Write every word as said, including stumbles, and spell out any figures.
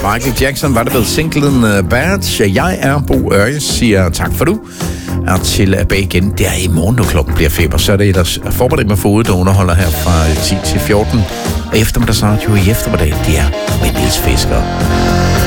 Michael Jackson var det ved singlen uh, Bad. Jeg er Bo Ørje, siger tak for du. Er tilbage igen. Det er i morgen, når klokken bliver fem, og så er det ellers forberedt med fodet, der underholder her fra ti til fjorten. Og eftermiddagsradio i eftermiddag, det er med Niels Fisker.